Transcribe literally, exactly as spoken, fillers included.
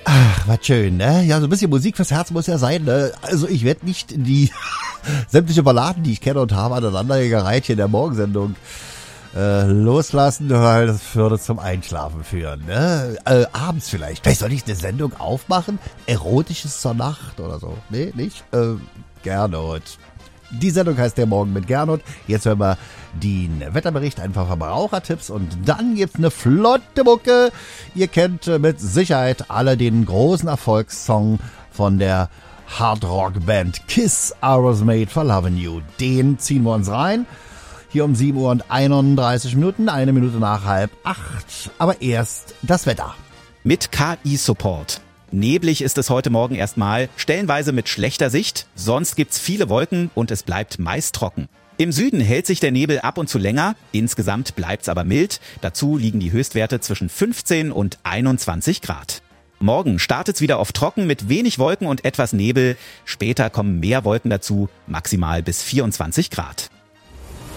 Ach, was schön, ne? Ja, so ein bisschen Musik fürs Herz muss ja sein, ne? Also ich werde nicht die sämtliche Balladen, die ich kenne und habe, aneinandergereiht hier in der Morgensendung äh, loslassen, weil das würde zum Einschlafen führen, ne? Äh, abends vielleicht. Vielleicht soll ich eine Sendung aufmachen? Erotisches zur Nacht oder so. Nee, nicht? Äh, Gernot. Die Sendung heißt Der Morgen mit Gernot. Jetzt hören wir den Wetterbericht, einfache Verbrauchertipps und dann gibt's eine flotte Mucke. Ihr kennt mit Sicherheit alle den großen Erfolgssong von der Hardrock-Band Kiss, I Was Made for Loving You. Den ziehen wir uns rein. Hier um sieben Uhr und einunddreißig Minuten, eine Minute nach halb acht. Aber erst das Wetter. Mit K I-Support. Neblig ist es heute Morgen erstmal, stellenweise mit schlechter Sicht, sonst gibt's viele Wolken und es bleibt meist trocken. Im Süden hält sich der Nebel ab und zu länger, insgesamt bleibt's aber mild, dazu liegen die Höchstwerte zwischen fünfzehn und einundzwanzig Grad. Morgen startet's wieder auf trocken mit wenig Wolken und etwas Nebel, später kommen mehr Wolken dazu, maximal bis vierundzwanzig Grad.